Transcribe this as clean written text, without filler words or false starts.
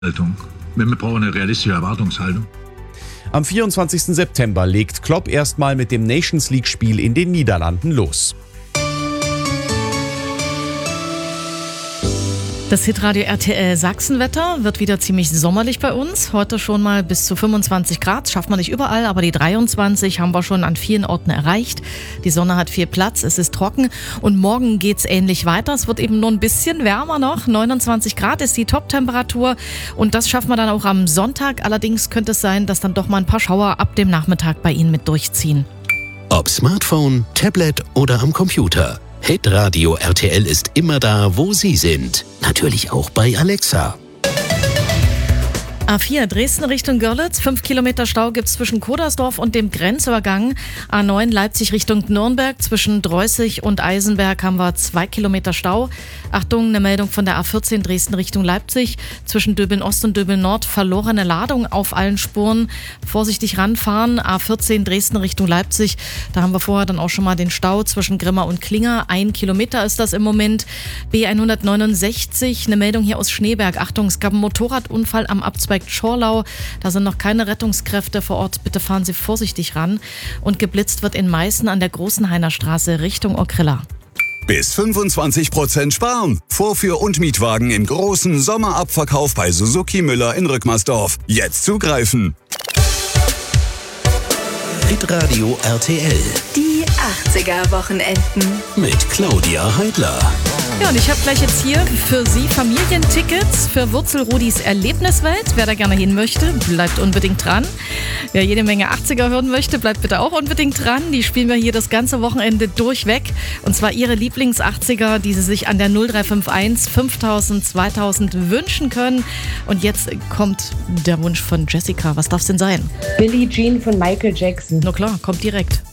Wir brauchen eine realistische Erwartungshaltung. Am 24. September legt Klopp erstmal mit dem Nations League-Spiel in den Niederlanden los. Das Hitradio RTL Sachsenwetter wird wieder ziemlich sommerlich bei uns. Heute schon mal bis zu 25 Grad, schafft man nicht überall, aber die 23 haben wir schon an vielen Orten erreicht. Die Sonne hat viel Platz, es ist trocken und morgen geht's ähnlich weiter. Es wird eben nur ein bisschen wärmer noch. 29 Grad ist die Top-Temperatur und das schaffen wir dann auch am Sonntag. Allerdings könnte es sein, dass dann doch mal ein paar Schauer ab dem Nachmittag bei Ihnen mit durchziehen. Ob Smartphone, Tablet oder am Computer. Hitradio RTL ist immer da, wo Sie sind. Natürlich auch bei Alexa. A4 Dresden Richtung Görlitz, 5 Kilometer Stau gibt's zwischen Kodersdorf und dem Grenzübergang. A9 Leipzig Richtung Nürnberg, zwischen Dreußig und Eisenberg haben wir 2 Kilometer Stau. Achtung, eine Meldung von der A14 Dresden Richtung Leipzig, zwischen Döbeln Ost und Döbeln Nord, verlorene Ladung auf allen Spuren. Vorsichtig ranfahren, A14 Dresden Richtung Leipzig, da haben wir vorher dann auch schon mal den Stau zwischen Grimma und Klinger. 1 Kilometer ist das im Moment. B169, eine Meldung hier aus Schneeberg. Achtung, es gab einen Motorradunfall am Abzweig Schorlau. Da sind noch keine Rettungskräfte vor Ort. Bitte fahren Sie vorsichtig ran. Und geblitzt wird in Meißen an der Großenhainer Straße Richtung Okrilla. Bis 25% sparen. Vorführ- und Mietwagen im großen Sommerabverkauf bei Suzuki Müller in Rückmersdorf. Jetzt zugreifen. Hitradio RTL. Die 80er-Wochenenden. Mit Claudia Heidler. Ja, und ich habe gleich jetzt hier für Sie Familientickets für Wurzelrudis Erlebniswelt. Wer da gerne hin möchte, bleibt unbedingt dran. Wer jede Menge 80er hören möchte, bleibt bitte auch unbedingt dran. Die spielen wir hier das ganze Wochenende durchweg. Und zwar Ihre Lieblings-80er, die Sie sich an der 0351 5000 2000 wünschen können. Und jetzt kommt der Wunsch von Jessica. Was darf's denn sein? Billie Jean von Michael Jackson. Na klar, kommt direkt.